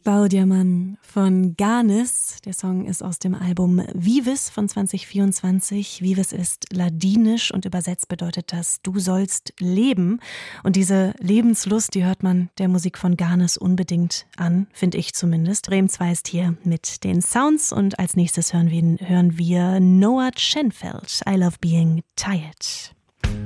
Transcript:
Baudiamann von Ganis. Der Song ist aus dem Album Vives von 2024. Vives ist ladinisch und übersetzt bedeutet das, du sollst leben. Und diese Lebenslust, die hört man der Musik von Ganis unbedingt an, finde ich zumindest. Bremen 2 ist hier mit den Sounds und als nächstes hören wir Noah Schenfeld, I Love Being Tired.